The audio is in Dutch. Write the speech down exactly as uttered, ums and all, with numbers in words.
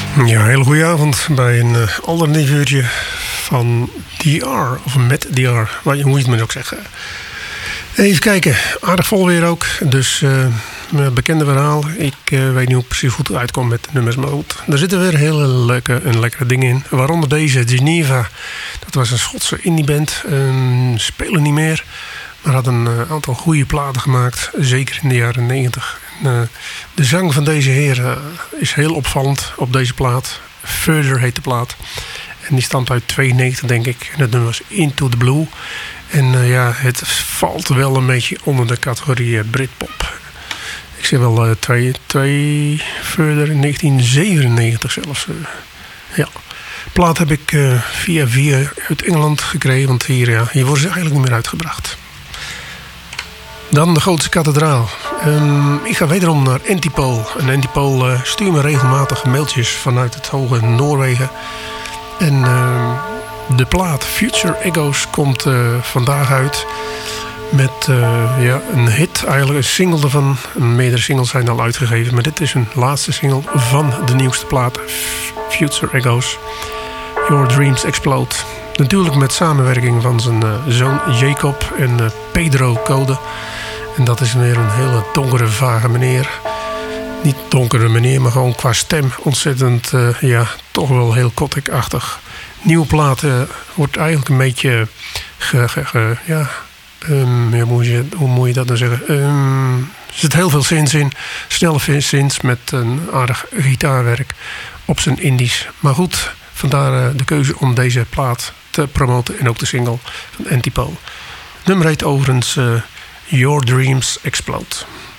Ja, hele goede avond bij een uh, ander nieuwsuurtje van D R, of met D R, hoe je het maar ook zeggen. Even kijken, aardig vol weer ook, dus uh, bekende verhaal. Ik uh, weet niet hoe precies goed het uitkomt met de nummers, maar goed. Er zitten weer hele leuke en lekkere dingen in, waaronder deze, Geneva. Dat was een Schotse indieband, uh, spelen niet meer, maar had een uh, aantal goede platen gemaakt, zeker in de jaren negentig. Uh, de zang van deze heer uh, is heel opvallend op deze plaat. Further heet de plaat. En die stamt uit tweeënnegentig, denk ik. En het nummer was Into the Blue. En uh, ja, het valt wel een beetje onder de categorie uh, Britpop. Ik zeg wel uh, twee, twee Further in negentien zevenennegentig zelfs. Uh, ja. De plaat heb ik uh, via via uit Engeland gekregen. Want hier, ja, hier worden ze eigenlijk niet meer uitgebracht. Dan de Gotische kathedraal. Um, ik ga wederom naar Antipole. En Antipole uh, stuurt me regelmatig mailtjes vanuit het hoge Noorwegen. En uh, de plaat Future Echoes komt uh, vandaag uit. Met uh, ja, een hit, eigenlijk een single ervan. Meerdere singles zijn al uitgegeven. Maar dit is een laatste single van de nieuwste plaat. Future Echoes. Your Dreams Explode. Natuurlijk met samenwerking van zijn uh, zoon Jacob en uh, Pedro Code. En dat is weer een hele donkere, vage meneer. Niet donkere meneer, maar gewoon qua stem ontzettend, uh, ja, toch wel heel Gothic-achtig. Nieuwe plaat uh, wordt eigenlijk een beetje, ge, ge, ge, ja, um, ja hoe, je, hoe moet je dat nou zeggen? Um, er zit heel veel synths in, snelle synths met een aardig gitaarwerk op zijn indies. Maar goed, vandaar uh, de keuze om deze plaat te promoten en ook de single van Antipole. Het nummer heet overigens uh, Your Dreams Explode.